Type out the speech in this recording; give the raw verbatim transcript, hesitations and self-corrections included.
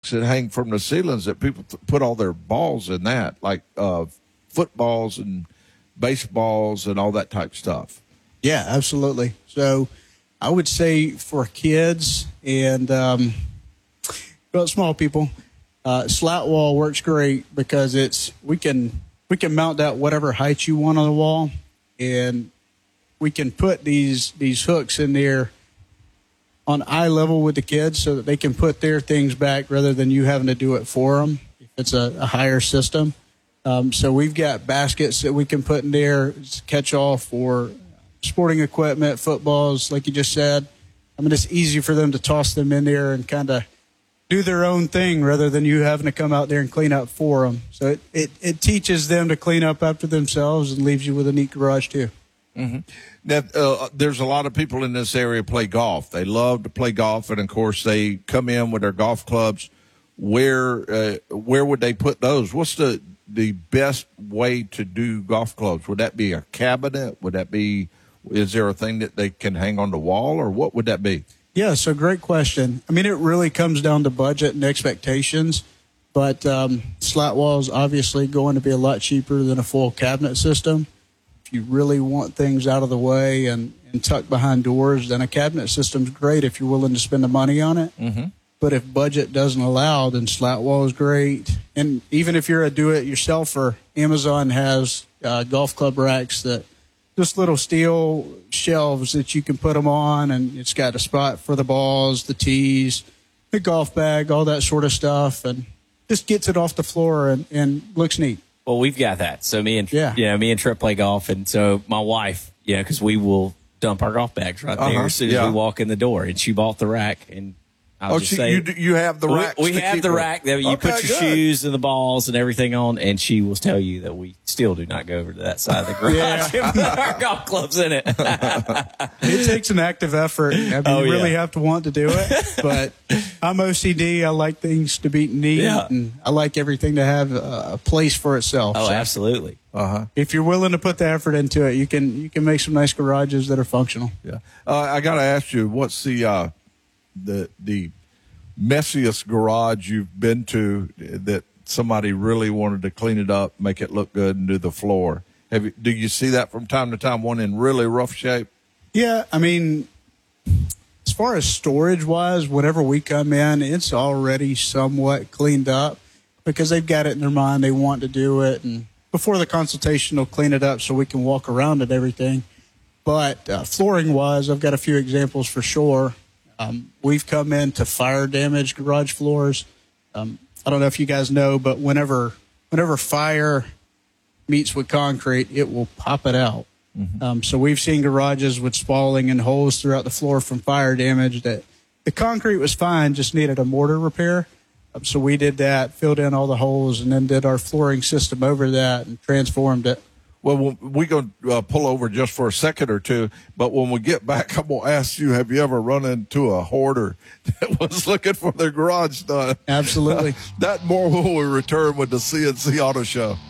racks that hang from the ceilings that people th- put all their balls in that, like uh, footballs and baseballs and all that type of stuff. Yeah, absolutely. So I would say for kids and um, well, small people, uh, slat wall works great because it's we can we can mount that whatever height you want on the wall, and we can put these these hooks in there on eye level with the kids so that they can put their things back rather than you having to do it for them if it's a, a higher system. Um, so we've got baskets that we can put in there, catch all for sporting equipment, footballs, like you just said. I mean, it's easy for them to toss them in there and kind of do their own thing rather than you having to come out there and clean up for them. So it, it, it teaches them to clean up after themselves and leaves you with a neat garage too. Mm-hmm. Now, uh, there's a lot of people in this area play golf. They love to play golf, and of course, they come in with their golf clubs. Where uh, where would they put those? What's the the best way to do golf clubs? Would that be a cabinet? Would that be? Is there a thing that they can hang on the wall, or what would that be? Yeah, so great question. I mean, it really comes down to budget and expectations, but um, slat wall is obviously going to be a lot cheaper than a full cabinet system. You really want things out of the way and, and tucked behind doors, then a cabinet system's great if you're willing to spend the money on it. Mm-hmm. But if budget doesn't allow, then slat wall is great. And even if you're a do-it-yourselfer, Amazon has uh, golf club racks that just little steel shelves that you can put them on, and it's got a spot for the balls, the tees, the golf bag, all that sort of stuff, and just gets it off the floor and, and looks neat. Well, we've got that. So me and yeah. you know, me and Trip play golf, and so my wife, you know, because we will dump our golf bags right there uh-huh. as soon yeah. as we walk in the door, and she bought the rack, and I'll oh, just she, say you, you have the rack. We, we have the rack that you okay, put your good. shoes and the balls and everything on, and she will tell you that we still do not go over to that side of the garage and put our golf clubs in it. It takes an active effort. I mean, oh, you really yeah. have to want to do it. But I'm O C D. I like things to be neat, yeah. and I like everything to have a, a place for itself. Oh, so absolutely. Uh-huh. If you're willing to put the effort into it, you can you can make some nice garages that are functional. Yeah. Uh, I got to ask you, what's the uh, the the messiest garage you've been to that somebody really wanted to clean it up, make it look good, and do the floor? Have you, do you see that from time to time, one in really rough shape? Yeah, I mean, as far as storage-wise, whenever we come in, it's already somewhat cleaned up because they've got it in their mind. They want to do it, and before the consultation, they'll clean it up so we can walk around and everything. But uh, flooring-wise, I've got a few examples for sure. Um, we've come into fire-damaged garage floors. Um, I don't know if you guys know, but whenever whenever fire meets with concrete, it will pop it out. Mm-hmm. Um, so we've seen garages with spalling and holes throughout the floor from fire damage that the concrete was fine, just needed a mortar repair. Um, so we did that, filled in all the holes, and then did our flooring system over that and transformed it. Well, we're going to uh, pull over just for a second or two, but when we get back, I'm going to ask you, have you ever run into a hoarder that was looking for their garage done? Absolutely. That more when we return with the C N C Auto Show.